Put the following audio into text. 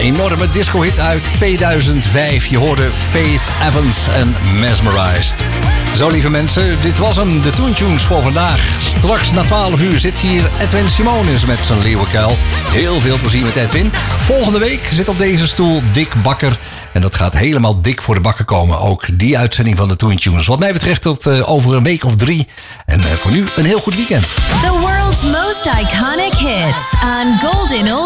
enorme disco-hit uit 2005. Je hoorde Faith Evans en Mesmerized. Zo, lieve mensen, dit was hem, de Toon Tunes voor vandaag. Straks na 12 uur zit hier Edwin Simonis met zijn leeuwenkuil. Heel veel plezier met Edwin. Volgende week zit op deze stoel Dick Bakker. En dat gaat helemaal dik voor de bakken komen. Ook die uitzending van de Toon Tunes. Wat mij betreft tot over een week of 3. En voor nu een heel goed weekend. The world's most iconic hits on Golden Old